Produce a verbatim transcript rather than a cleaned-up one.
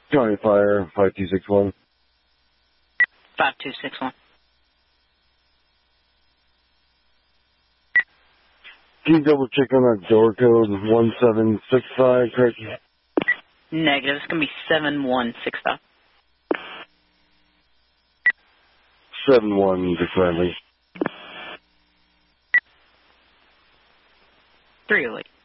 County Fire, five two six one. five two six one. Can you double check on that door code one seven six five, correct? Negative. It's going to be seven one six five. seven one six five. three oh eight.